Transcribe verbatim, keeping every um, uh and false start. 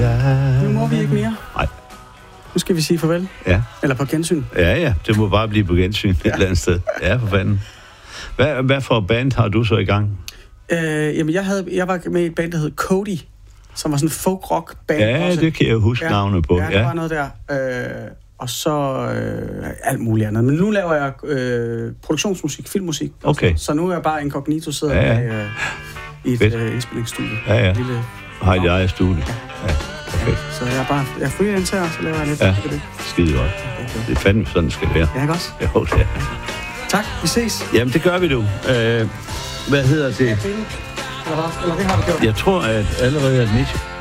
Nu må vi ikke mere. Nej. Nu skal vi sige farvel. Ja. Eller på gensyn. Ja, ja. Det må bare blive på gensyn ja. et eller andet sted. Ja, for fanden. Hvad, hvad for band har du så i gang? Øh, jamen, jeg, havde, jeg var med i et band, der hed Cody, som var sådan en folk-rock-band. Ja, også. det kan jeg huske ja, navnet på. Ja, der ja. var noget der. Øh, og så øh, alt muligt andet. Men nu laver jeg øh, produktionsmusik, filmmusik. Okay. Så nu er jeg bare incognito, sidder ja, ja. med, øh, i et øh, indspillingsstudie. Ja, ja. Lille, har et eget studie. Ja. Ja, okay. Ja, så jeg er bare jeg er freelancer, og så laver jeg lidt. Ja, det. skide godt. Okay. Det er fandme sådan, det skal være. Ja, ikke også? Jo, det er. Tak, vi ses. Jamen, det gør vi nu. Øh, hvad hedder det? Eller, eller det har vi gjort. Jeg tror, at allerede at Nietzsche